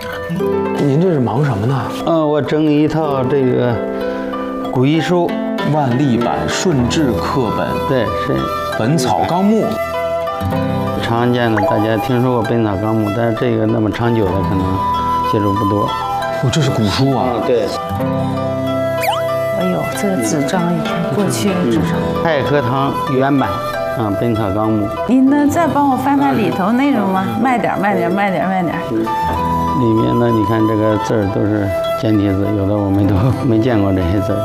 您这是忙什么呢？ 我整理一套这个古医书， 万历版顺治课本， 对，是 《本草纲目》。 常见的，大家听说过《本草纲目》，但是这个那么长久的可能接触不多。 哦，这是古书啊。 对。 哎呦，这个纸张一看，过去的纸张。 太和堂原版啊，《本草纲目》。 您能再帮我翻翻里头内容吗？慢点，慢点，慢点，慢点。 里面呢，你看这个字儿都是简体字，有的我们都没见过这些字儿。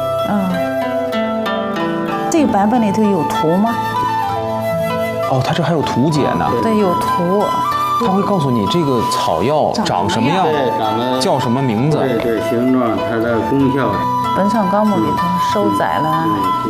这个版本里头有图吗？ 哦，它这还有图解呢。 对，有图。 它会告诉你这个草药长什么样， 长得叫什么名字。 对，形状，它的功效。 《本草纲目》里头收载了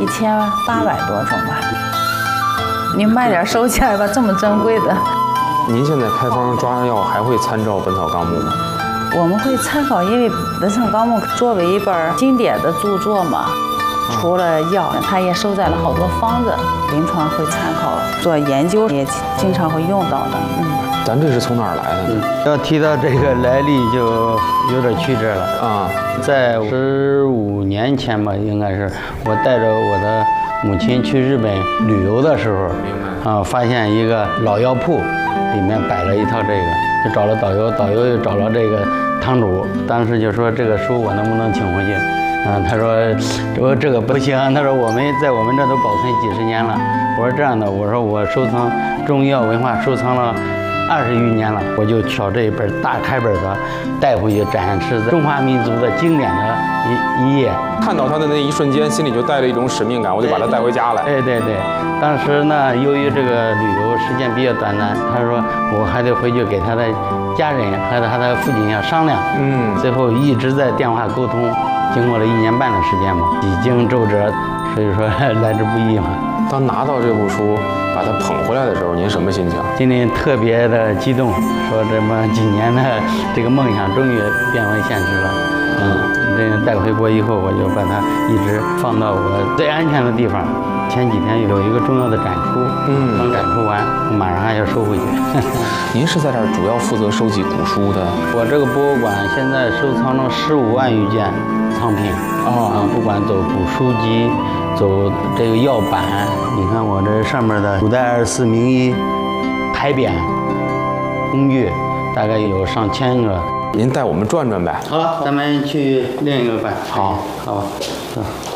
1800多种吧。您慢点收起来吧，这么珍贵的。 您现在开方抓药还会参照《本草纲目》吗？ 我们会参考，因为《本草纲目》作为一本经典的著作嘛，除了药，它也收载了好多方子，临床会参考做研究，也经常会用到的。 咱这是从哪儿来的呢？ 要提到这个来历，就有点曲折了啊。在15年前吧，应该是我带着我的母亲去日本旅游的时候，发现一个老药铺，里面摆了一套这个，就找了导游，导游又找了这个堂主，当时就说这个书我能不能请回去？他说这个不行，他说我们在我们这都保存几十年了。我说这样的，我说我收藏中医药文化收藏了20余年了，我就挑这一本大开本的带回去展示中华民族的经典的一页。 看到它的那一瞬间，心里就带着一种使命感，我就把它带回家来。 对，当时呢，由于这个旅游时间比较短暂，他说我还得回去给他的家人和他的父亲要商量。最后一直在电话沟通，经过了1年半的时间嘛，几经周折，所以说来之不易嘛。 当拿到这部书，把它捧回来的时候，您什么心情？ 今天特别的激动，说这么几年的这个梦想终于变为现实了。这个带回国以后，我就把它一直放到我最安全的地方。前几天有一个重要的展出，刚展出完，我马上还要收回去。 您是在这儿主要负责收集古书的？ 我这个博物馆现在收藏了15万余件藏品不管走古书籍，走这个药版，你看我这上面的古代24名医牌匾工具，大概有上千个。 您带我们转转呗。 好，咱们去另一个馆。好吧。